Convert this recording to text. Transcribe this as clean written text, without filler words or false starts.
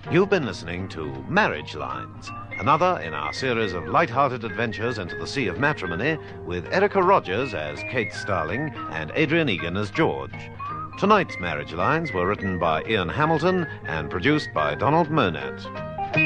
You've been listening to Marriage Lines, another in our series of light-hearted adventures into the sea of matrimony with Erica Rogers as Kate Starling and Adrian Egan as George. Tonight's Marriage Lines were written by Ian Hamilton and produced by Donald Monette.